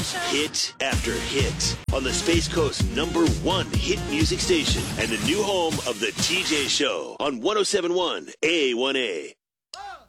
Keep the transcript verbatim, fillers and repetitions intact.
Hit after hit on the Space Coast number one hit music station and the new home of the T J Show on one oh seven point one A one A.